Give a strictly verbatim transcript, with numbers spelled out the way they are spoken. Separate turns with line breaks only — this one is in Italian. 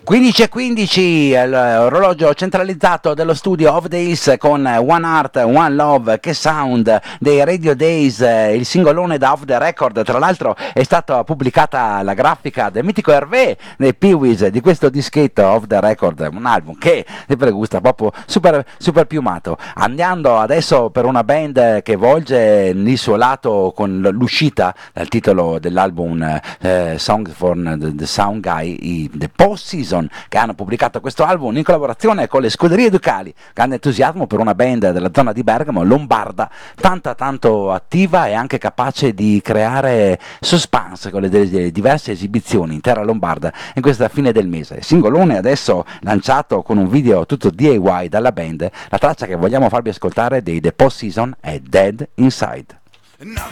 quindici e quindici, l'orologio centralizzato dello studio of Days con One Heart, One Love, che sound dei Radio Days, il singolone da Off the Record. Tra l'altro è stata pubblicata la grafica del mitico Hervé dei Pee-wees di questo dischetto Off the Record, un album che sempre gusta, proprio super, super piumato. Andando adesso per una band che volge il suo lato con l'uscita dal titolo dell'album eh, Song for the, the Sound Guy, i The Post Season, che hanno pubblicato questo album in collaborazione con le scuderie ducali. Grande entusiasmo per una band della zona di Bergamo, lombarda, tanta tanto attiva e anche capace di creare suspense con le, le diverse esibizioni in terra lombarda in questa fine del mese. Singolone adesso lanciato con un video tutto D I Y dalla band. La traccia che vogliamo farvi ascoltare dei The Post Season è Dead Inside.
Now